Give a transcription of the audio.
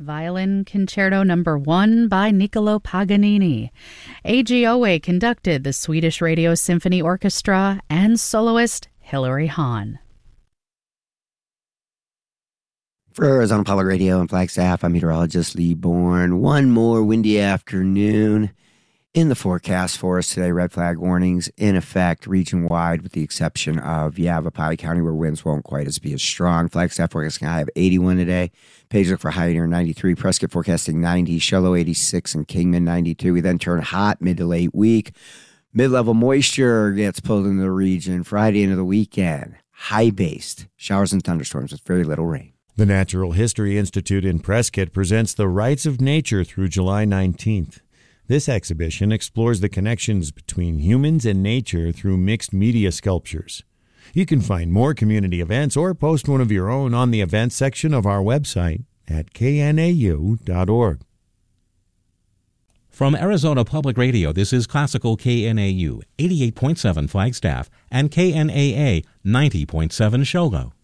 Violin Concerto No. 1 by Niccolo Paganini. AGOA conducted the Swedish Radio Symphony Orchestra and soloist Hilary Hahn. For Arizona Public Radio and Flagstaff, I'm meteorologist Lee Bourne. One more windy afternoon in the forecast for us today. Red flag warnings in effect region-wide with the exception of Yavapai County where winds won't quite be as strong. Flagstaff forecasting high of 81 today. Page look for high near 93. Prescott forecasting 90. Show low 86 and Kingman 92. We then turn hot mid to late week. Mid-level moisture gets pulled into the region Friday into the weekend. High-based showers and thunderstorms with very little rain. The Natural History Institute in Prescott presents The Rights of Nature through July 19th. This exhibition explores the connections between humans and nature through mixed media sculptures. You can find more community events or post one of your own on the events section of our website at knau.org. From Arizona Public Radio, this is Classical KNAU 88.7 Flagstaff and KNAA 90.7 Shogo.